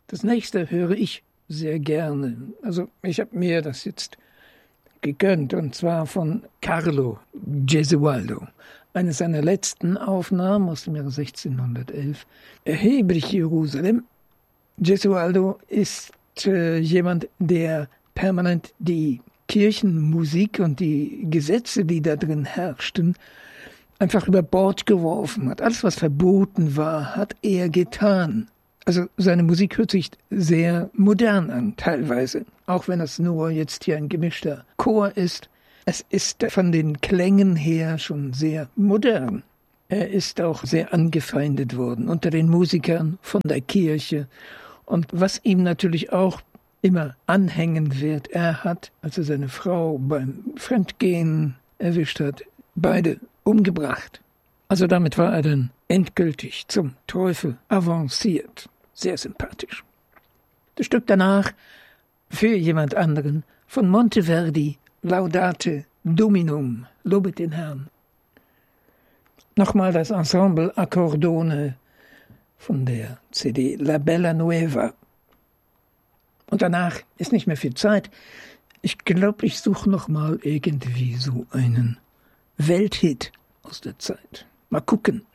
Das nächste höre ich sehr gerne. Also ich habe mir das jetzt gegönnt, und zwar von Carlo Gesualdo. Eine seiner letzten Aufnahmen aus dem Jahre 1611. Erhebe dich, Jerusalem. Gesualdo ist jemand, der permanent die Kirchenmusik und die Gesetze, die da drin herrschten, einfach über Bord geworfen hat. Alles, was verboten war, hat er getan. Also seine Musik hört sich sehr modern an, teilweise. Auch wenn es nur jetzt hier ein gemischter Chor ist. Es ist von den Klängen her schon sehr modern. Er ist auch sehr angefeindet worden unter den Musikern von der Kirche. Und was ihm natürlich auch immer anhängen wird, er hat, als er seine Frau beim Fremdgehen erwischt hat, beide umgebracht. Also damit war er dann endgültig zum Teufel avanciert. Sehr sympathisch. Das Stück danach, für jemand anderen, von Monteverdi, Laudate Dominum, lobet den Herrn. Nochmal das Ensemble Accordone von der CD La Bella Nueva. Und danach ist nicht mehr viel Zeit. Ich glaube, ich suche nochmal irgendwie so einen Welthit aus der Zeit. Mal gucken.